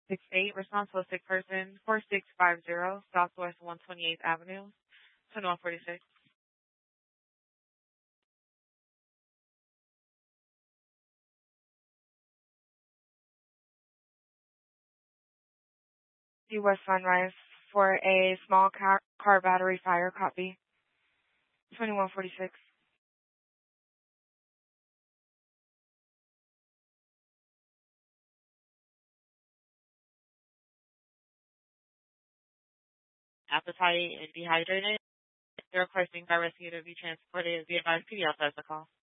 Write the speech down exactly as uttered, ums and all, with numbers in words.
six eight, responsible sick person, four six five zero, Southwest one twenty-eighth Avenue, twenty-one forty-six. Key West Sunrise for a small car, car battery fire, copy, twenty-one forty-six. Appetite and dehydrated. They're requesting by rescue to be transported via advised P D F as a call.